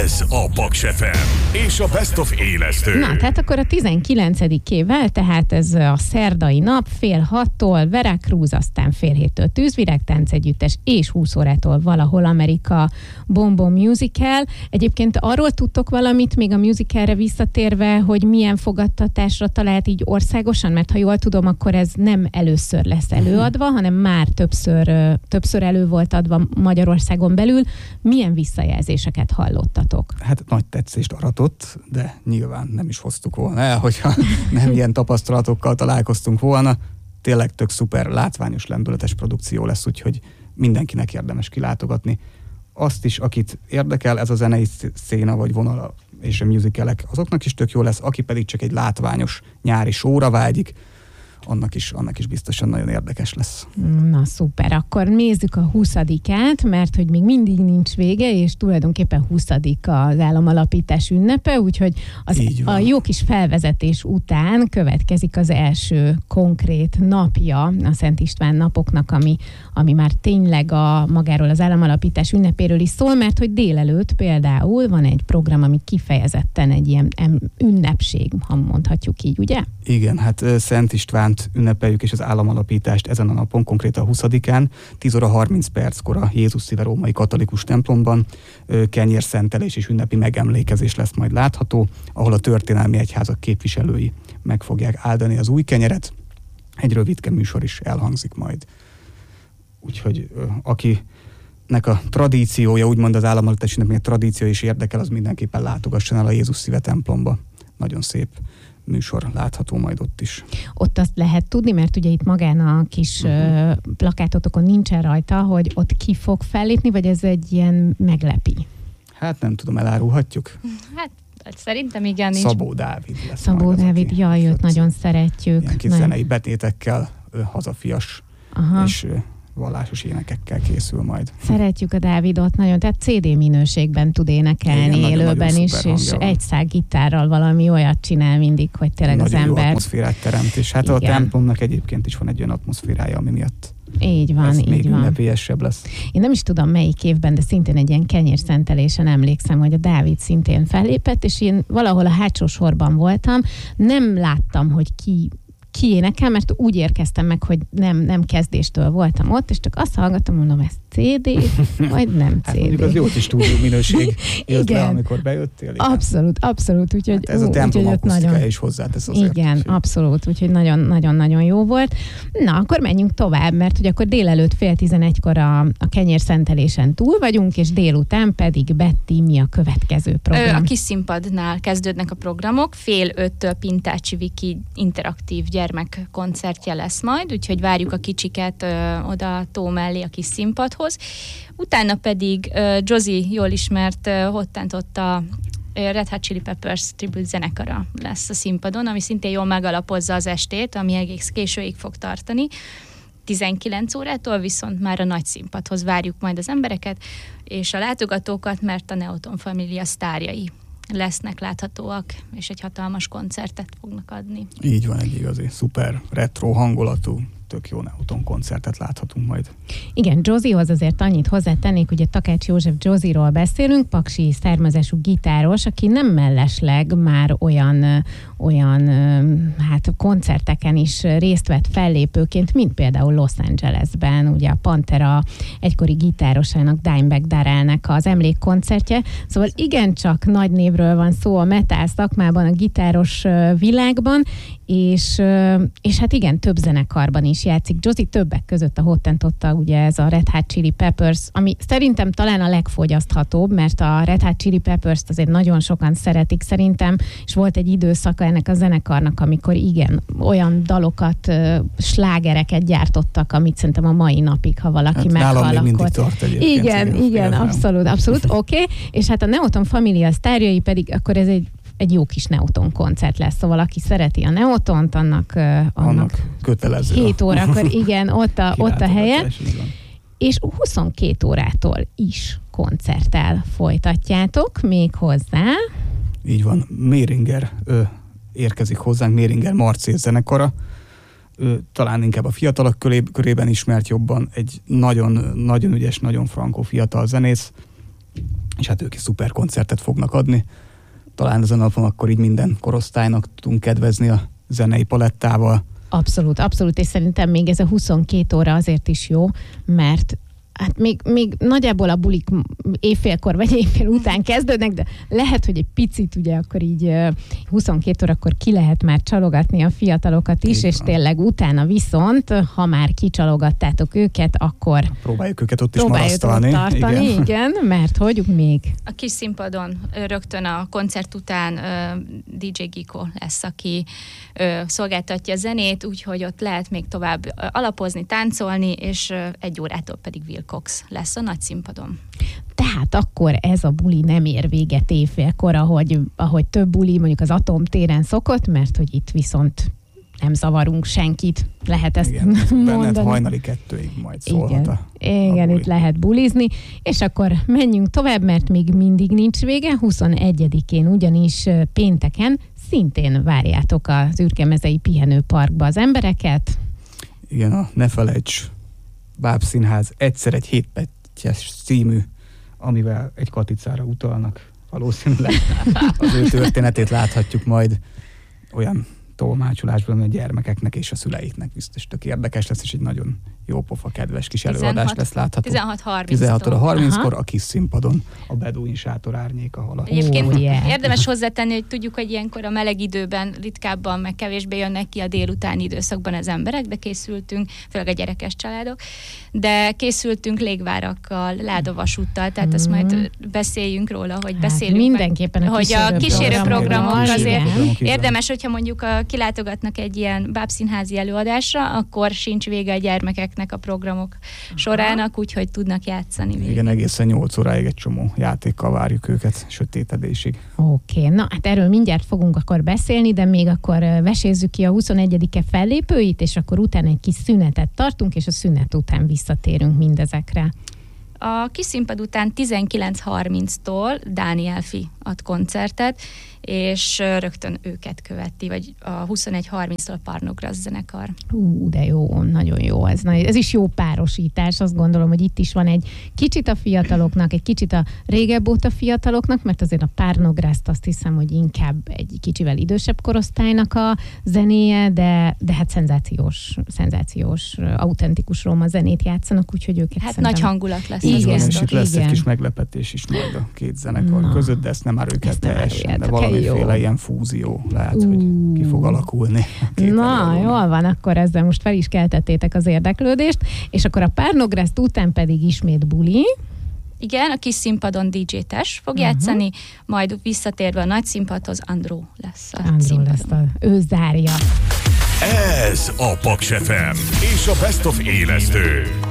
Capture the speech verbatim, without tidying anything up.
Ez a Paks ef em és a Best of élesztő. Na, tehát akkor a tizenkilencedikével, tehát ez a szerdai nap, fél hattól Veracruz, aztán fél héttől Tűzvirág táncegyüttes, és húsz órától valahol Amerika Bombom Musical. Egyébként arról tudtok valamit, még a musicalre visszatérve, hogy milyen fogadtatásra talált így országosan? Mert ha jól tudom, akkor ez nem először lesz előadva, hanem már többször, többször elő volt adva Magyarországon belül. Milyen visszajelzéseket hallottatok? Hát nagy tetszést aratott, de nyilván nem is hoztuk volna el, hogyha nem ilyen tapasztalatokkal találkoztunk volna. Tényleg tök szuper, látványos, lendületes produkció lesz, úgyhogy mindenkinek érdemes kilátogatni. Azt is, akit érdekel ez a zenei széna vagy vonala és a musicalek, azoknak is tök jó lesz, aki pedig csak egy látványos nyári showra vágyik, annak is, annak is biztosan nagyon érdekes lesz. Na szuper, akkor nézzük a huszadikát, mert hogy még mindig nincs vége, és tulajdonképpen huszadik az államalapítás ünnepe, úgyhogy az a jó kis felvezetés után következik az első konkrét napja a Szent István napoknak, ami, ami már tényleg a magáról az államalapítás ünnepéről is szól, mert hogy délelőtt például van egy program, ami kifejezetten egy ilyen ünnepség, ha mondhatjuk így, ugye? Igen, hát Szent István ünnepeljük és az államalapítást ezen a napon, konkrétan a huszadikán, tíz óra harminc perckor a Jézus Szíve római katolikus templomban kenyérszentelés és ünnepi megemlékezés lesz majd látható, ahol a történelmi egyházak képviselői meg fogják áldani az új kenyeret. Egy rövidke műsor is elhangzik majd. Úgyhogy akinek a tradíciója, úgymond az államalapítás ünnepének tradíció is érdekel, az mindenképpen látogasson el a Jézus Szíve templomba. Nagyon szép műsor látható majd ott is. Ott azt lehet tudni, mert ugye itt magán a kis uh-huh. plakátotokon nincsen rajta, hogy ott ki fog fellépni, vagy ez egy ilyen meglepi? Hát nem tudom, elárulhatjuk? Hát szerintem igen. Szabó Dávid lesz. Szabó Dávid, jaj, őt nagyon szeretjük. Ilyen kis zenei betétekkel, hazafias, Aha. és vallásos énekekkel készül majd. Szeretjük a Dávidot nagyon, tehát cé dé minőségben tud énekelni, igen, élőben nagyon, is, és egy szág gitárral valami olyat csinál mindig, hogy tényleg nagyon az ember... Nagyon jó atmoszférát teremt, és hát igen. A templomnak egyébként is van egy olyan atmoszférája, ami miatt így van, ez így még van. ünnepélyesebb lesz. Én nem is tudom melyik évben, de szintén egy ilyen kenyérszentelésen emlékszem, hogy a Dávid szintén fellépett, és én valahol a hátsó sorban voltam, nem láttam, hogy ki ki énekel, mert úgy érkeztem meg, hogy nem, nem kezdéstől voltam ott, és csak azt hallgattam, mondom, ez cé dé, vagy nem cé dé. Hát mondjuk az jó kis stúdió minőség jött le, amikor bejöttél. Igen. Abszolút, abszolút. Úgyhogy, hát ez a templom akusztikája nagyon... is hozzátesz azért. Igen, úgyhogy... abszolút, úgyhogy nagyon-nagyon jó volt. Na, akkor menjünk tovább, mert ugye akkor délelőtt fél tizenegykor a, a kenyérszentelésen túl vagyunk, és délután pedig Betty, mi a következő program? A kis színpadnál kezdődnek a programok, fél öttől Pintácsi Viki interaktív gyermekkoncertje lesz majd, úgyhogy várjuk a kicsiket ö, oda tó mellé a kis színpadhoz. Utána pedig ö, Josie jól ismert ö, hottent a Red Hot Chili Peppers tribute zenekara lesz a színpadon, ami szintén jól megalapozza az estét, ami egész későig fog tartani. tizenkilenc órától viszont már a nagy színpadhoz várjuk majd az embereket, és a látogatókat, mert a Neoton Família sztárjai lesznek láthatóak, és egy hatalmas koncertet fognak adni. Így van, egy igazi szuper retro hangulatú, tök jó Neoton koncertet láthatunk majd. Igen, Josiehoz azért annyit hozzátennék, ugye Takács József Josie-ról beszélünk, paksi származású gitáros, aki nem mellesleg már olyan, olyan hát koncerteken is részt vett fellépőként, mint például Los Angelesben, ugye a Pantera egykori gitárosának, Dimebag Darrellnek az emlékkoncertje. Szóval igencsak nagy névről van szó a metal szakmában, a gitáros világban, és, és hát igen, több zenekarban is játszik. Josie többek között a Hottentotta, ugye ez a Red Hot Chili Peppers, ami szerintem talán a legfogyaszthatóbb, mert a Red Hot Chili Peppers-t azért nagyon sokan szeretik szerintem, és volt egy időszaka ennek a zenekarnak, amikor igen, olyan dalokat, slágereket gyártottak, amit szerintem a mai napig, ha valaki hát meghall, nálam még mindig tart egyébként. Igen, igen, igen abszolút, abszolút, oké. Okay. És hát a Neoton Família sztárjai pedig, akkor ez egy egy jó kis Neoton koncert lesz, szóval aki szereti a Neotont, annak, annak, annak kötelező. hét órakor, igen, ott a, ott a helye. És huszonkét órától is koncerttel folytatjátok még hozzá. Így van, Méringer ö, érkezik hozzánk, Méringer Marcél zenekara. Ő talán inkább a fiatalok köré, körében ismert jobban, egy nagyon, nagyon ügyes, nagyon frankó fiatal zenész, és hát ők is szuper koncertet fognak adni. Talán ezen a napon akkor így minden korosztálynak tudunk kedvezni a zenei palettával. Abszolút, abszolút, és szerintem még ez a huszonkét óra azért is jó, mert hát még, még nagyjából a bulik éjfélkor vagy éjfél után kezdődnek, de lehet, hogy egy picit ugye akkor így huszonkét órakor ki lehet már csalogatni a fiatalokat is, és tényleg utána viszont, ha már kicsalogattátok őket, akkor próbáljuk őket ott is marasztalni. tartani, igen. igen, mert hogy még. A kis színpadon rögtön a koncert után dé dzsé Giko lesz, aki szolgáltatja a zenét, úgyhogy ott lehet még tovább alapozni, táncolni, és egy órától pedig Will Cox lesz a nagy színpadon. Tehát akkor ez a buli nem ér véget éjfélkor, ahogy, ahogy több buli mondjuk az Atomtéren szokott, mert hogy itt viszont nem zavarunk senkit, lehet ezt igen, mondani. Benned hajnali kettőig majd szólhat igen, a, igen a itt lehet bulizni, és akkor menjünk tovább, mert még mindig nincs vége, huszonegyedikén ugyanis pénteken szintén várjátok az Ürkemezei Pihenőparkba az embereket. Igen, a Ne Felejts Bábszínház egyszer egy hétpettyes című, amivel egy Katicára utalnak. Valószínűleg az ő történetét láthatjuk majd olyan tolmácsolásban, ami a gyermekeknek és a szüleiknek biztos tök érdekes lesz, és egy nagyon jó pofa, kedves kis előadás lesz látható. tizenhat harminc tizenhat óra harminckor a kis színpadon a Beduin sátor árnyéka halad. Egyébként oh, yeah. érdemes hozzátenni, hogy tudjuk, hogy ilyenkor a meleg időben ritkábban, meg kevésbé jönnek ki a délutáni időszakban az emberek, de készültünk, főleg a gyerekes családok, de készültünk légvárakkal, ládavasúttal, tehát ezt majd beszéljünk róla, hogy beszélünk. Hát mindenképpen meg, a hogy a kísérőprogramok azért programok, érdemes, hogyha mondjuk a, kilátogatnak egy ilyen bábszínházi előadásra, akkor sincs vége a gyermekeknek a programok aha. sorának, úgyhogy tudnak játszani. Igen, végig. egészen nyolc óráig egy csomó játékkal várjuk őket sötétedésig. Oké, okay. Na hát erről mindjárt fogunk akkor beszélni, de még akkor vesézzük ki a huszonegyedike fellépőit, és akkor utána egy kis szünetet tartunk, és a szünet után visszatérünk mindezekre. A kis színpad után tizenkilenc harminctól Dániel Fi ad koncertet, és rögtön őket követi, vagy a huszonegy harminctól a Parnogrász zenekar. Ú, de jó, nagyon jó. Ez, ez is jó párosítás. Azt gondolom, hogy itt is van egy kicsit a fiataloknak, egy kicsit a régebb óta fiataloknak, mert azért a Parnográszt azt hiszem, hogy inkább egy kicsivel idősebb korosztálynak a zenéje, de, de hát szenzációs, szenzációs, autentikus roma zenét játszanak, úgyhogy őket hát szerintem... nagy hangulat lesz. Igen, igen, és itt lesz igen. egy kis meglepetés is majd a két zenekar Na. között, de ezt nem már őket teljesen, de valamiféle ilyen fúzió lehet, uh. hogy ki fog alakulni. Na, jól van, akkor ezzel most fel is keltettétek az érdeklődést, és akkor a Parnográszt után pedig ismét buli. Igen, a kis színpadon dé dzsé Tes fog uh-huh. játszani, majd visszatérve a nagy színpadhoz Andró lesz a Andró színpadon. lesz a, ő zárja. Ez a Paks ef em és a Best of élesztő.